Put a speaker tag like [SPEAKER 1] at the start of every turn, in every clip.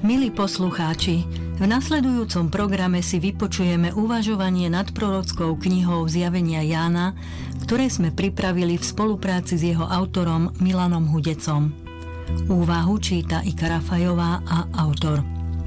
[SPEAKER 1] Milí poslucháči, v nasledujúcom programe si vypočujeme uvažovanie nad prorockou knihou Zjavenia Jána, ktoré sme pripravili v spolupráci s jeho autorom Milanom Hudecom. Úvahu číta Ika Rafajová a autor.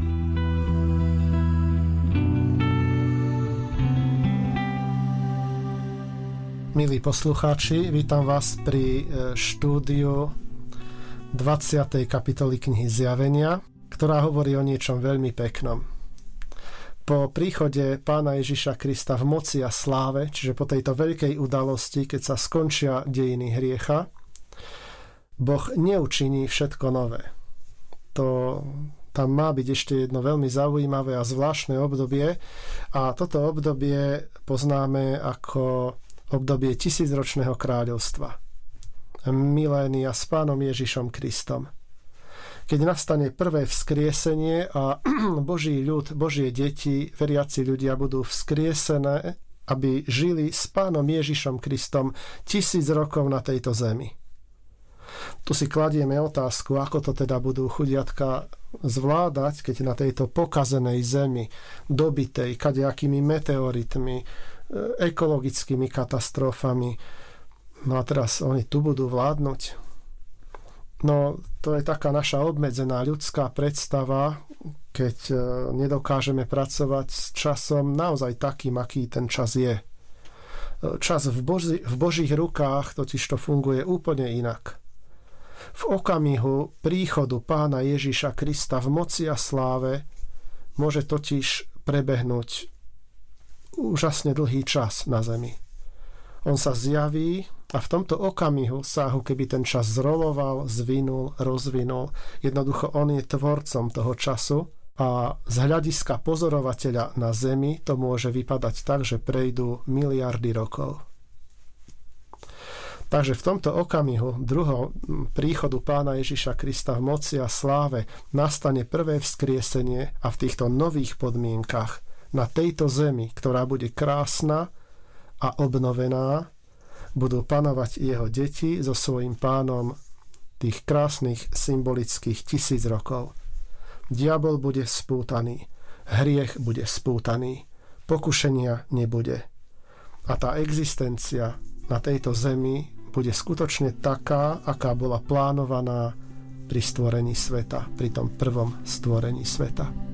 [SPEAKER 2] Milí poslucháči, vítam vás pri štúdiu 20. kapitoly knihy Zjavenia, ktorá hovorí o niečom veľmi peknom. Po príchode Pána Ježiša Krista v moci a sláve, čiže po tejto veľkej udalosti, keď sa skončia dejiny hriecha, Boh neučiní všetko nové. Tam má byť ešte jedno veľmi zaujímavé a zvláštne obdobie a toto obdobie poznáme ako obdobie tisícročného kráľovstva. Milénia s Pánom Ježišom Kristom. Keď nastane prvé vzkriesenie a Boží ľud, Božie deti, veriaci ľudia budú vzkriesené, aby žili s Pánom Ježišom Kristom 1000 rokov na tejto zemi. Tu si kladieme otázku, ako to teda budú chudiatka zvládať, keď na tejto pokazenej zemi, dobitej kadejakými meteoritmi, ekologickými katastrofami. No a teraz oni tu budú vládnuť. No, to je taká naša obmedzená ľudská predstava, keď nedokážeme pracovať s časom naozaj takým, aký ten čas je. Čas v Božích rukách totiž to funguje úplne inak. V okamihu príchodu Pána Ježiša Krista v moci a sláve môže totiž prebehnúť úžasne dlhý čas na zemi. On sa zjaví a v tomto okamihu sa ako keby ten čas zroloval, zvinul, rozvinul. Jednoducho on je tvorcom toho času a z hľadiska pozorovateľa na zemi to môže vypadať tak, že prejdú miliardy rokov. Takže v tomto okamihu druhého príchodu Pána Ježiša Krista v moci a sláve nastane prvé vzkriesenie a v týchto nových podmienkach na tejto zemi, ktorá bude krásna a obnovená, budú panovať jeho deti so svojím pánom tých krásnych symbolických 1000 rokov. Diabol bude spútaný, hriech bude spútaný, pokušenia nebude. A tá existencia na tejto zemi bude skutočne taká, aká bola plánovaná pri stvorení sveta, pri tom prvom stvorení sveta.